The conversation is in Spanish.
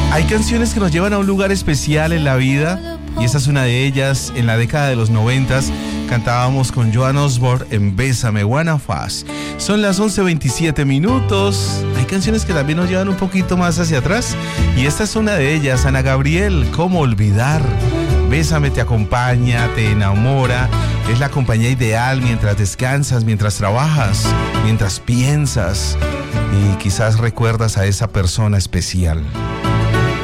Hay canciones que nos llevan a un lugar especial en la vida y esta es una de ellas. En la década de los 90 cantábamos con Joan Osborne en Bésame, Wanna Fast. Son las 11:27 minutos. Hay canciones que también nos llevan un poquito más hacia atrás y esta es una de ellas. Ana Gabriel, ¿cómo olvidar? Bésame te acompaña, te enamora, es la compañía ideal mientras descansas, mientras trabajas, mientras piensas y quizás recuerdas a esa persona especial.